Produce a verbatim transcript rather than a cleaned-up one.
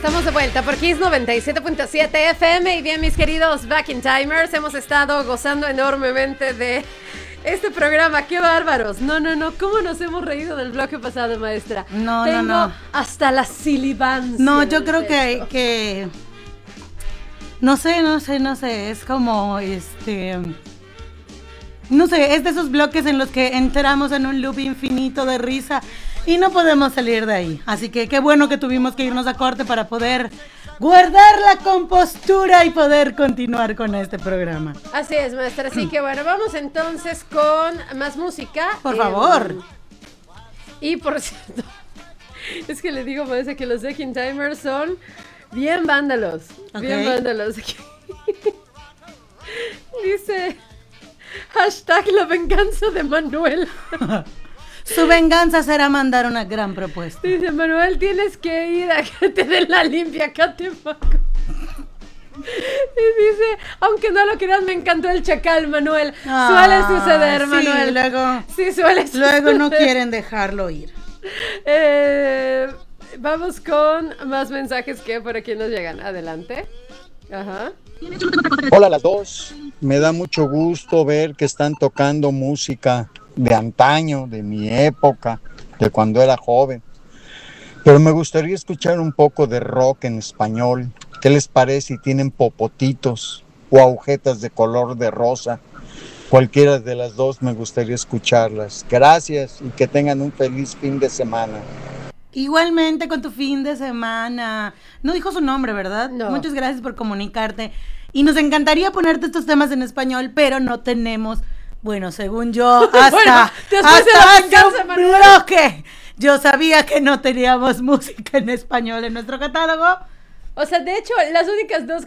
Estamos de vuelta por Kiss noventa y siete punto siete F M y bien, mis queridos Back in Timers, hemos estado gozando enormemente de este programa. ¡Qué bárbaros! No, no, no, ¿cómo nos hemos reído del bloque pasado, maestra? No, Tengo no, no. hasta la silibancia. No, yo creo que, que... No sé, no sé, no sé, es como, este... No sé, es de esos bloques en los que entramos en un loop infinito de risa y no podemos salir de ahí. Así que qué bueno que tuvimos que irnos a corte para poder guardar la compostura y poder continuar con este programa. Así es, maestra. Así que bueno, vamos entonces con más música. Por eh, favor. Y por cierto, es que le digo, maestra, que los Back in Timers son bien vándalos. Okay. Bien vándalos. Dice... Hashtag la venganza de Manuel. Su venganza será mandar una gran propuesta. Dice, Manuel, tienes que ir a que te den la limpia Catemaco. Y dice, aunque no lo creas, me encantó el chacal, Manuel. Ah, suele suceder, sí, Manuel. Luego, sí, suele suceder. Luego no quieren dejarlo ir. Eh, vamos con más mensajes que por aquí nos llegan. Adelante. Ajá. Hola a las dos, me da mucho gusto ver que están tocando música de antaño, de mi época, de cuando era joven, pero me gustaría escuchar un poco de rock en español. ¿Qué les parece si tienen popotitos o agujetas de color de rosa? Cualquiera de las dos me gustaría escucharlas. Gracias y que tengan un feliz fin de semana. Igualmente con tu fin de semana. No dijo su nombre, ¿verdad? No. Muchas gracias por comunicarte. Y nos encantaría ponerte estos temas en español, pero no tenemos, bueno, según yo, hasta, bueno, después hasta de la hace venganza, un Manuel. bloque. Yo sabía que no teníamos música en español en nuestro catálogo. O sea, de hecho, las únicas dos